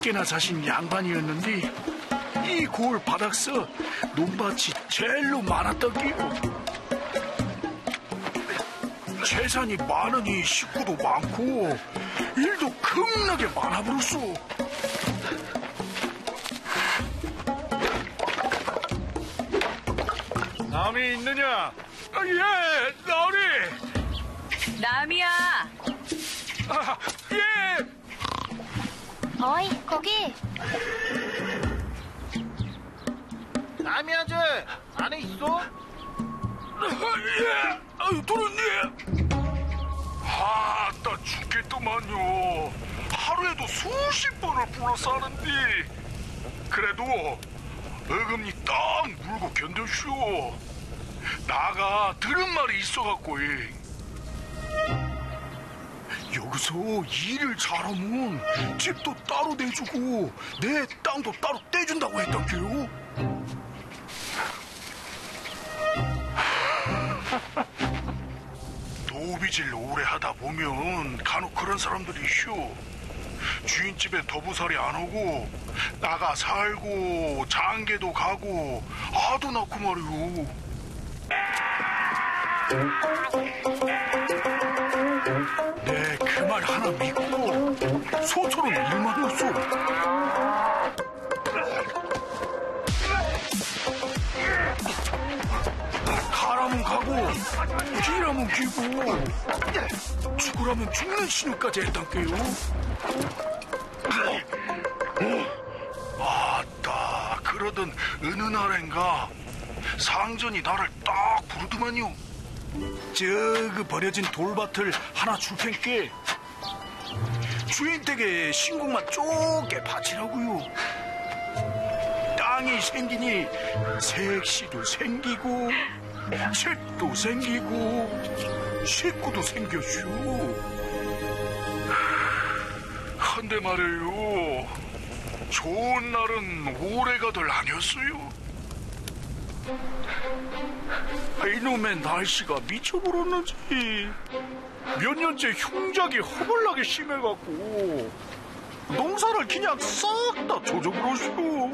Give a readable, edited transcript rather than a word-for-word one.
꽤나 자신 양반이었는데 이 고을 바닥서 논밭이 제일로 많았다기요. 재산이 많으니 식구도 많고 일도 겁나게 많아 버렸소. 남이 있느냐? 예, 나으리. 남이야. 예. 어이, 거기. 남이 아재 안에 있어? 예, 도련님. 아따 죽겠더만요. 하루에도 수십 번을 불러서 하는데 그래도 어금니 딱 물고 견뎌쇼. 나가 들은 말이 있어갖고 여기서 일을 잘하면 집도 따로 내주고 내 땅도 따로 떼준다고 했단게요. 노비질 오래 하다 보면 간혹 그런 사람들이 있쇼. 주인집에 더부살이 안 오고 나가 살고 장계도 가고 아도 낳고 말이오. 내 그 말 하나 믿고 소처럼 일만 했소. 가라면 가고 기라면 기고 죽으라면 죽는 신용까지 했단께요. 아따 그러던 어느 날엔가 상전이 나를 딱 부르더만요. 저그 버려진 돌밭을 하나 줄 텐께 주인 댁에 신곡만 좁게 바치라고요. 땅이 생기니 색시도 생기고 책도 생기고 식구도 생겼슈. 한데 말이에요, 좋은 날은 올해가들 아니었어요. 이놈의 날씨가 미쳐버렸는지 몇 년째 흉작이 허벌나게 심해갖고 농사를 그냥 싹 다 조져버렸슈.